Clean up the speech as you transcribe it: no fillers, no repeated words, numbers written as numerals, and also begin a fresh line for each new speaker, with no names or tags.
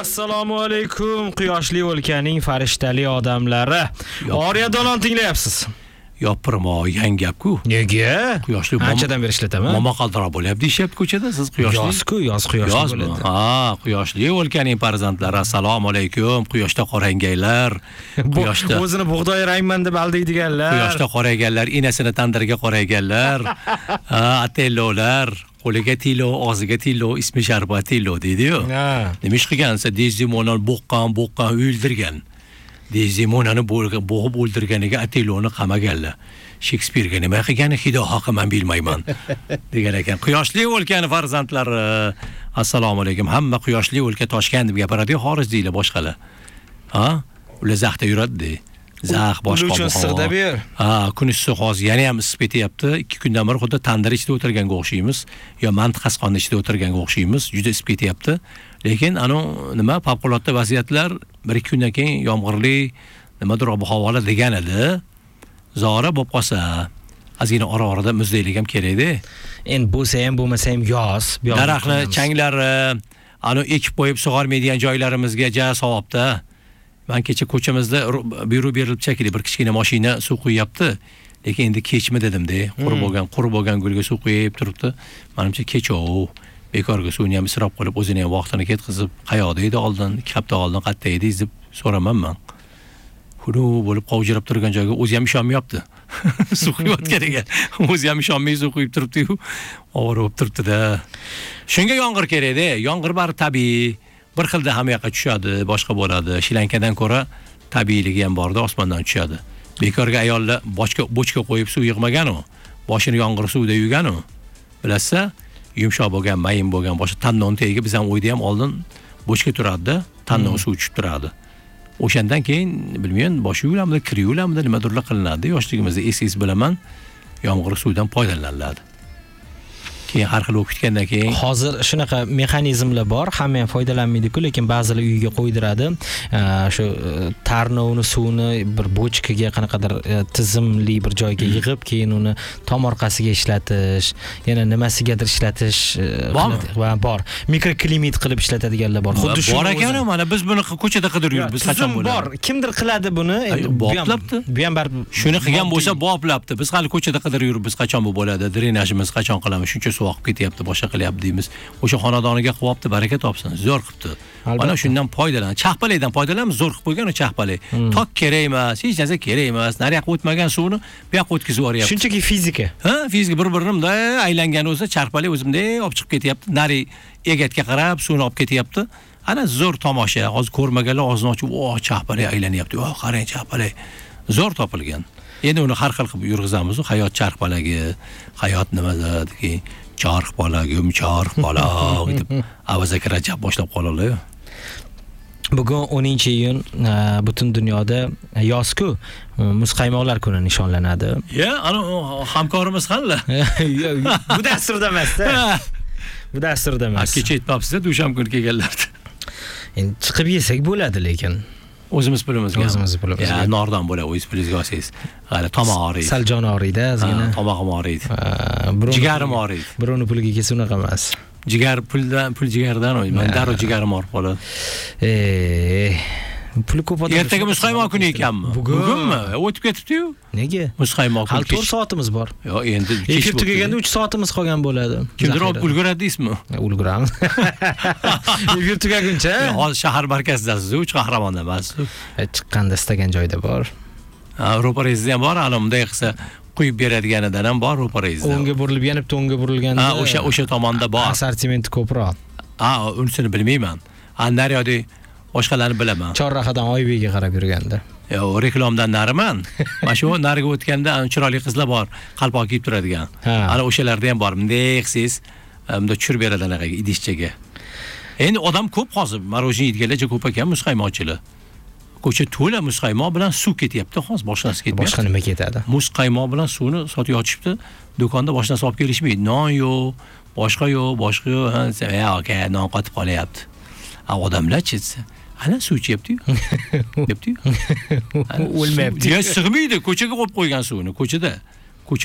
Assalomu alaykum, quyoshli o'lkaning farishtali odamlari. Oriya Donon tinglayapsiz.
Yopirmo, yangi gap-ku.
Nega?
Quyoshli
anchadan beri ishlataman.
Momo qaldiroq bo'lyapti deyapti ko'chada. Siz quyoshli.
Yoz-ku, yoz quyoshli bo'ladi.
Ha, quyoshli o'lkaning farzandlari. Assalomu alaykum. Quyoshda qorangaylar. Quyoshda
o'zini bug'doy rangman deb aldaydiganlar.
Quyoshda qorayganlar, inasini tandirga qorayganlar. Ha, atellolar. Qo'liga tilo, og'ziga tilo, ismi sharbat tilo deydi-yu. Nima ish qilgansa, Desdemonani bo'qqan, o'ldirgan. Desdemonani bo'g'ib o'ldirganiga Atilloni qamaganlar. Shekspirga nima qilgani Xudo haqi men bilmayman degan ekan. Quyoshli o'lkani farzandlari. Assalomu alaykum. Hamma quyoshli o'lka Toshkent deb gapiradi-yu, xorijliklar boshqalar. Ha? Ular zaxda yuradi. Zax boshqa.
Ular uchun issiqda ber.
Ha, kun issiq hozir yana ham issiq ketyapti. 2 kundan beri xuddi tandir ichida o'tirganga o'xshaymiz, yo mantiqasqonni ichida o'tirganga o'xshaymiz. Juda issiq ketyapti. Lekin nima favqulodda vaziyatlar 1-2 kundan keyin yomg'irli nimadir ob-havolar degan edi. Zora bo'lib qolsa, ozgina ora-orada muzdaylik ham kerak-da.
Endi bo'lsa ham bo'lmasa ham yoz.
Daraxtni changlari, ekib qo'yib sug'ormaydigan joylarimizga savobda. Men kecha ko'chamizda buyruq berilib chekili bir kichkina mashina suv quyapti. Lekin endi kechmi dedim-da, qurib bo'lgan gulga suv quyib turibdi. Menimcha kechov. Bekorga suvni ham isrof qilib, o'zini ham vaqtini ketkazib, qayoqda edi oldin, 2 hafta oldin qayerda edingiz deb so'raman men. Xudo bo'lib qovjirab turgan joyga o'zi ham ishonmayapti. Suv quyayotganiga. O'zi ham ishonmay suv quyib turibdi-yu. Ovora bo'lib turibdi-da. Shunga yomg'ir kerak-da. Yomg'ir bari tabiiy. Bir xilda ham yoqqa tushadi, boshqa bo'ladi. Shilankadan ko'ra tabiiyligi ham borda, osmondan tushadi. Bekorga ayollar bochka qo'yib suv yig'magan-u, boshini yomg'ir suvida yuvgan-u. Bilasizlar, yumshoq bo'lgan, mayin bo'lgan, boshqa tannon tagiga biz ham o'yda ham oldin bochka turadi-da, tannon suv tushib turadi. O'shandan keyin bilmayman, bosh yuvilamidi, kir yuvilamidi, nimadirlar qilinadi. Yoshligimizda esiz bilaman, yomg'ir suvdan foydalaniladi. Keyin har xil o'qitgandan keyin
hozir shunaqa mexanizmlar bor, hamma ham foydalanmaydi-ku, lekin ba'zilar uyiga qo'ydiradi. Shu tarnovni suvni bir bochkaga qanaqadir tizimli bir joyga yig'ib, keyin uni tom orqasiga ishlatish, yana nimasigadir ishlatish bor. Mikroklimat qilib ishlatadiganlar bor.
Xuddi shu bor ekan, mana biz buni ko'chada qidirib yuribmiz, qachon bo'ladi?
Bor, kimdir qiladi buni.
Boplabdi.
Bu ham bar
shuni qilgan bo'lsa boplabdi. Biz hali ko'chada qidirib yuribmiz, qachon bu bo'ladi? Drenajimiz qachon qilamiz? Shuncha suv oqib ketyapti, boshqa qilyapti deymiz. O'sha xonadoniga qilibdi, baraka topsin. Zo'r qilibdi. Mana shundan foydalan. Chaqpalaydan foydalanamiz, zo'r qilib qo'ygan o chaqpalay. Tok kerak emas, hech narsa kerak emas. Nariyoqqa o'tmagan suvni bu yoqqa o'tkazib yuboryapti.
Shunchaki fizika.
Ha, fizika bir-birimda aylangan o'zi chaqpalay o'zimda olib chiqib ketyapti. Nari egatga qarab suvni olib ketyapti. Ana zo'r tomosha. Hozir ko'rmaganlar og'zini ochib, "Voh, chaqpalay aylanyapti. Voh, qarang chaqpalay." Zo'r topilgan. Endi uni har xil qilib yurg'izamiz. Hayot charxpalagi, hayot nimadagi, charx balagim, charx balag deb avazaki rajab boshlab qoladilar.
Bugun 10-iyun butun dunyoda yoz-ku, muzqaymoqlar kuni nishonlanadi.
Ana hamkorimiz qanday?
Bu dasturda emas-da. Bu dasturda emas.
Kecha aytmabsiz-da, dushanba kuni kelganlardi.
Endi chiqib yesak bo'ladi, lekin
o'zimiz pulimizga.
O'zimiz pulimizga.
Nordon bo'ladi, o'zingiz pulingizga olsangiz. Hali tomoq og'riydi.
Sal jon og'riydi, ozgina.
Tomog'im og'riydi. Jigarim og'riydi.
Birovni puliga kelsa unaqa emas.
Jigar pul jigardan o'yman. Darrov jigarim og'rib qoladi.
Pul ko'p odam.
Ertaga muzqaymoq kuni ekanmi? Bugunmi? O'tib ketibdi-yu.
Nega?
Muzqaymoq kuni.
Hali 4 soatimiz bor.
Yo, endi
kech tugaganda 3 soatimiz qolgan bo'ladi.
Kimdir olib ulguradi deysizmi?
Ulguramiz. Efir tugaguncha.
Hozir shahar markazidasiz-ku, uch qahramonda emas.
Chiqqanda istagan joyda bor.
Ro'parangizda ham bor, ana bunday qilsa quyib beradiganidan ham bor ro'parangizda.
O'ngga burilib, yana bitta o'ngga burilganda.
O'sha tomonda bor.
Assortimenti ko'proq.
Unisini bilmayman. Naryoqda boshqalarni bilaman.
Chorrahadan Oybekga qarab yurganda.
Reklamdan nariman. Mana shu nariga o'tganda chiroyli qizlar bor, qalpoq kiyib turadigan. Ana o'shalarda ham bor. Bunday qilsangiz, bunda tushirib beradi anaqaga, idishchaga. Endi odam ko'p hozir, marojin yeydiganlar ko'p ekan, muzqaymoqchilar. Ko'cha to'la muzqaymoq bilan suv ketyapti, hozir boshqa narsa ketmayapti.
Boshqa nima ketadi?
Muzqaymoq bilan suvni sotib yotishibdi. Do'konda boshqa narsa olib kelishmaydi. Non yo'q, boshqa yo'q. Aka, non qotib qolyapti. Odamlar-chi, ana suv ichibdi-yu. O'lmayapti.
O'lmayapti.
Ya sig'maydi, ko'chaga qo'yib qo'ygan suvni, ko'chada.